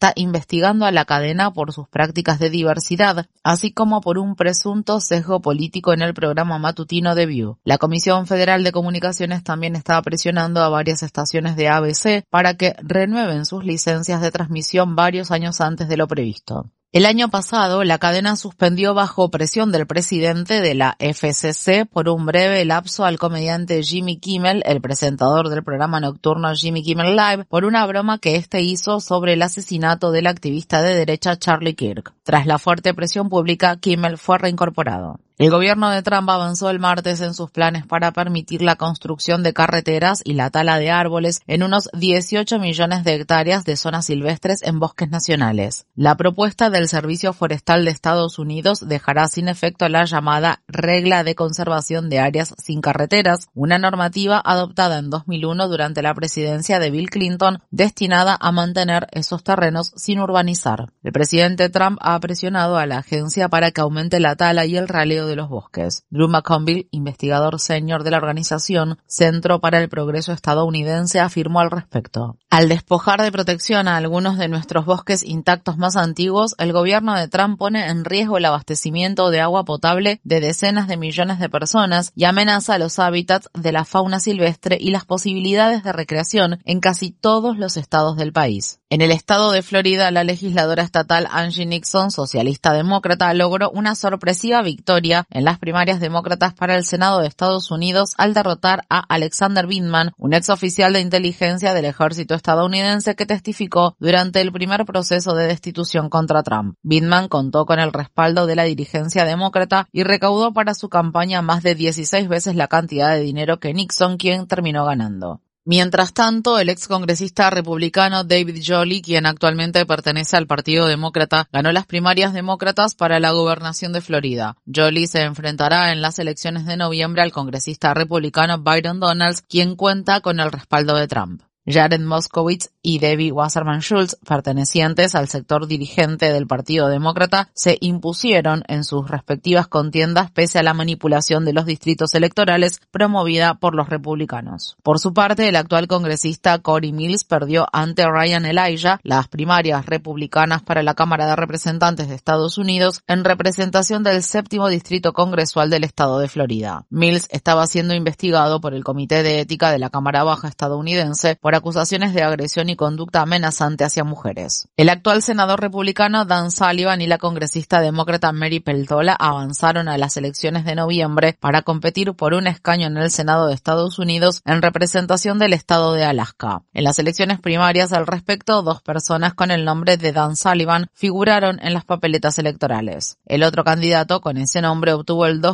está investigando a la cadena por sus prácticas de diversidad, así como por un presunto sesgo político en el programa matutino de View. La Comisión Federal de Comunicaciones también está presionando a varias estaciones de ABC para que renueven sus licencias de transmisión varios años antes de lo previsto. El año pasado, la cadena suspendió bajo presión del presidente de la FCC por un breve lapso al comediante Jimmy Kimmel, el presentador del programa nocturno Jimmy Kimmel Live, por una broma que este hizo sobre el asesinato del activista de derecha Charlie Kirk. Tras la fuerte presión pública, Kimmel fue reincorporado. El gobierno de Trump avanzó el martes en sus planes para permitir la construcción de carreteras y la tala de árboles en unos 18 millones de hectáreas de zonas silvestres en bosques nacionales. La propuesta del Servicio Forestal de Estados Unidos dejará sin efecto la llamada Regla de Conservación de Áreas sin Carreteras, una normativa adoptada en 2001 durante la presidencia de Bill Clinton destinada a mantener esos terrenos sin urbanizar. El presidente Trump ha presionado a la agencia para que aumente la tala y el raleo de los bosques. Drew McConville, investigador senior de la organización Centro para el Progreso Estadounidense, afirmó al respecto: al despojar de protección a algunos de nuestros bosques intactos más antiguos, el gobierno de Trump pone en riesgo el abastecimiento de agua potable de decenas de millones de personas y amenaza los hábitats de la fauna silvestre y las posibilidades de recreación en casi todos los estados del país. En el estado de Florida, la legisladora estatal Angie Nixon, socialista demócrata, logró una sorpresiva victoria en las primarias demócratas para el Senado de Estados Unidos al derrotar a Alexander Vindman, un ex oficial de inteligencia del ejército estadounidense que testificó durante el primer proceso de destitución contra Trump. Vindman contó con el respaldo de la dirigencia demócrata y recaudó para su campaña más de 16 veces la cantidad de dinero que Nixon, quien terminó ganando. Mientras tanto, el ex congresista republicano David Jolley, quien actualmente pertenece al Partido Demócrata, ganó las primarias demócratas para la gobernación de Florida. Jolley se enfrentará en las elecciones de noviembre al congresista republicano Byron Donalds, quien cuenta con el respaldo de Trump. Jared Moskowitz y Debbie Wasserman Schultz, pertenecientes al sector dirigente del Partido Demócrata, se impusieron en sus respectivas contiendas pese a la manipulación de los distritos electorales promovida por los republicanos. Por su parte, el actual congresista Cory Mills perdió ante Ryan Elijah las primarias republicanas para la Cámara de Representantes de Estados Unidos en representación del 7º distrito congresual del estado de Florida. Mills estaba siendo investigado por el Comité de Ética de la Cámara Baja estadounidense por acusaciones de agresión y conducta amenazante hacia mujeres. El actual senador republicano Dan Sullivan y la congresista demócrata Mary Peltola avanzaron a las elecciones de noviembre para competir por un escaño en el Senado de Estados Unidos en representación del estado de Alaska. En las elecciones primarias al respecto, 2 personas con el nombre de Dan Sullivan figuraron en las papeletas electorales. El otro candidato con ese nombre obtuvo el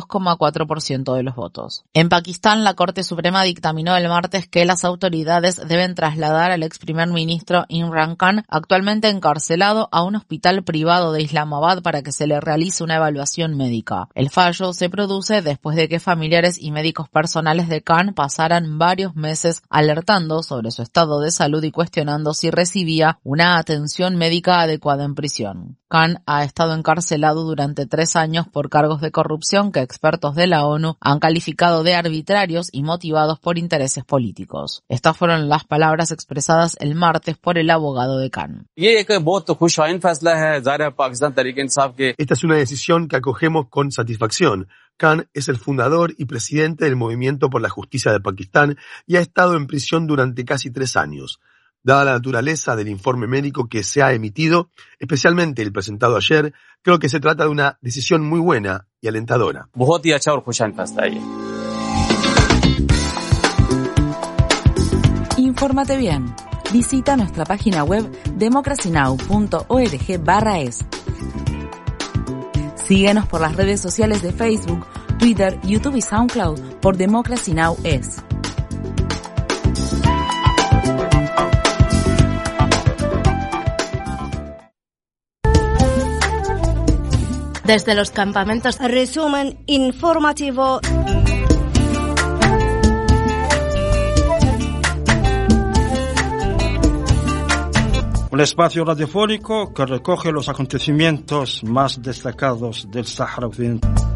2,4% de los votos. En Pakistán, la Corte Suprema dictaminó el martes que las autoridades deben trasladar al ex primer ministro Imran Khan, actualmente encarcelado, a un hospital privado de Islamabad para que se le realice una evaluación médica. El fallo se produce después de que familiares y médicos personales de Khan pasaran varios meses alertando sobre su estado de salud y cuestionando si recibía una atención médica adecuada en prisión. Khan ha estado encarcelado durante 3 años por cargos de corrupción que expertos de la ONU han calificado de arbitrarios y motivados por intereses políticos. Estas fueron las palabras expresadas el martes por el abogado de Khan. Esta es una decisión que acogemos con satisfacción. Khan es el fundador y presidente del Movimiento por la Justicia de Pakistán y ha estado en prisión durante casi 3 años. Dada la naturaleza del informe médico que se ha emitido, especialmente el presentado ayer, creo que se trata de una decisión muy buena y alentadora. Infórmate bien. Visita nuestra página web democracynow.org/es. Síguenos por las redes sociales de Facebook, Twitter, YouTube y SoundCloud por Democracy Now! Es. Desde los campamentos, resumen informativo. Un espacio radiofónico que recoge los acontecimientos más destacados del Sáhara Occidental.